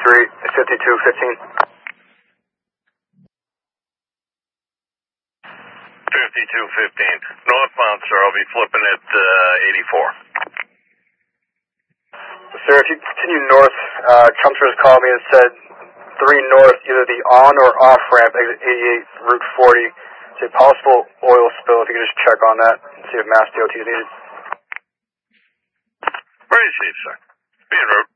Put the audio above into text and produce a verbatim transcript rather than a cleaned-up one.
Street, fifty-two fifteen. fifty-two fifteen. Northbound, sir. I'll be flipping at uh, eighty-four. Sir, if you continue north, uh, Trumpsters called me and said three north, either the on or off ramp, exit eighty-eight, Route forty. It's a possible oil spill. If you could just check on that and see if Mass D O T is needed. Very safe, sir. Be en route.